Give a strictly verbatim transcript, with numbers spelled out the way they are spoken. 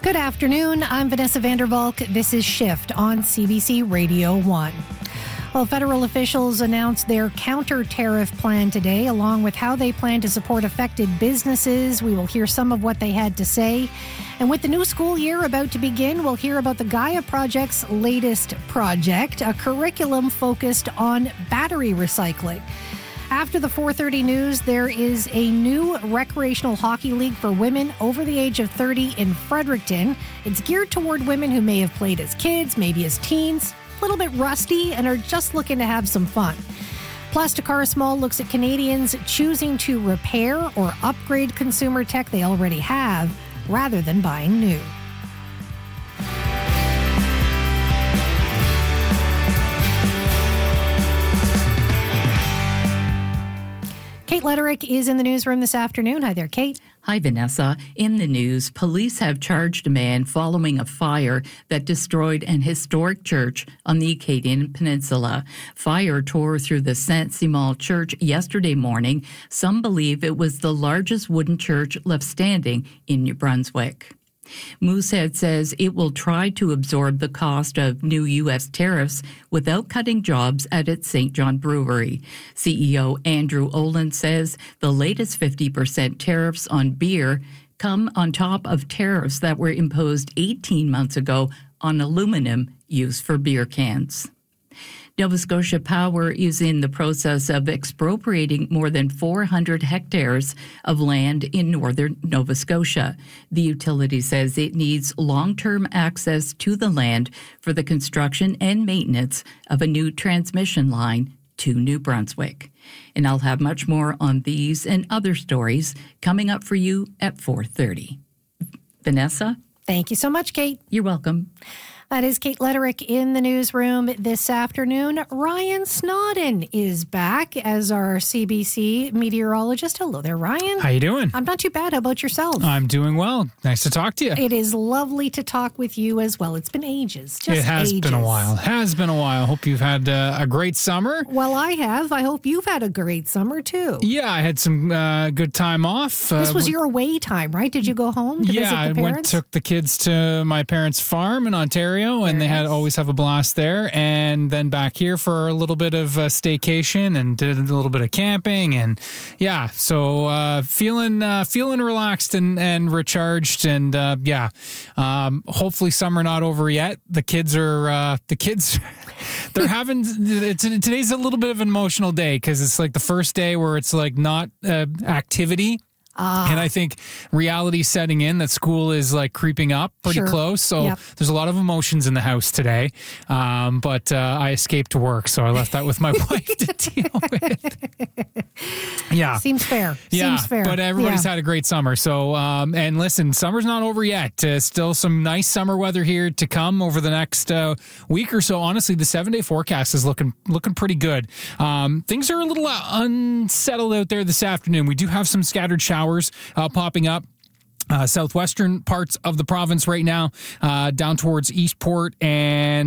Good afternoon. I'm Vanessa Vandervalk. This is Shift on C B C Radio one. Well, federal officials announced their counter-tariff plan today, along with how they plan to support affected businesses. We will hear some of what they had to say. And with the new school year about to begin, we'll hear about the Gaia Project's latest project, a curriculum focused on battery recycling. After the four thirty news, there is a new recreational hockey league for women over the age of thirty in Fredericton. It's geared toward women who may have played as kids, maybe as teens, a little bit rusty, and are just looking to have some fun. Plus, Takara Small looks at Canadians choosing to repair or upgrade consumer tech they already have rather than buying new. Kate Lederick is in the newsroom this afternoon. Hi there, Kate. Hi, Vanessa. In the news, police have charged a man following a fire that destroyed an historic church on the Acadian Peninsula. Fire tore through the Saint-Simon Church yesterday morning. Some believe it was the largest wooden church left standing in New Brunswick. Moosehead says it will try to absorb the cost of new U S tariffs without cutting jobs at its Saint John Brewery. C E O Andrew Olin says the latest fifty percent tariffs on beer come on top of tariffs that were imposed eighteen months ago on aluminum used for beer cans. Nova Scotia Power is in the process of expropriating more than four hundred hectares of land in northern Nova Scotia. The utility says it needs long-term access to the land for the construction and maintenance of a new transmission line to New Brunswick. And I'll have much more on these and other stories coming up for you at four thirty. Vanessa? Thank you so much, Kate. You're welcome. That is Kate Lederick in the newsroom this afternoon. Ryan Snodden is back as our C B C meteorologist. Hello there, Ryan. How you doing? I'm not too bad. How about yourself? I'm doing well. Nice to talk to you. It is lovely to talk with you as well. It's been ages. Just it has ages. been a while. It has been a while. Hope you've had uh, a great summer. Well, I have. I hope you've had a great summer, too. Yeah, I had some uh, good time off. This uh, was your away time, right? Did you go home to yeah, visit the parents? I went, took the kids to my parents' farm in Ontario, and Very they had nice. always have a blast there. And then back here for a little bit of uh, staycation and did a little bit of camping. And yeah, so uh, feeling uh, feeling relaxed and, and recharged. And uh, yeah, um, hopefully summer not over yet. The kids are uh, the kids. They're having it's, today's a little bit of an emotional day because it's like the first day where it's like not uh, activity. Ah. And I think reality setting in that school is like creeping up pretty Sure. close. So Yep. there's a lot of emotions in the house today. Um, but uh, I escaped work, so I left that with my wife to deal with. Yeah. Seems fair. Yeah, Seems fair. but everybody's Yeah. had a great summer. So, um, and listen, summer's not over yet. Uh, still some nice summer weather here to come over the next uh, week or so. Honestly, the seven-day forecast is looking looking pretty good. Um, things are a little uh, unsettled out there this afternoon. We do have some scattered showers uh, popping up. Uh, southwestern parts of the province right now, uh, down towards Eastport and